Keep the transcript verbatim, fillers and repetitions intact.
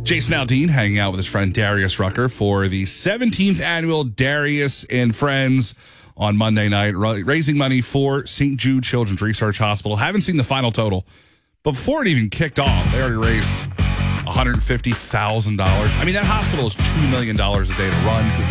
Jason Aldean hanging out with his friend Darius Rucker for the seventeenth annual Darius and Friends on Monday night, raising money for Saint Jude Children's Research Hospital. Haven't seen the final total, but before it even kicked off, they already raised one hundred fifty thousand dollars. I mean, that hospital is two million dollars a day to run.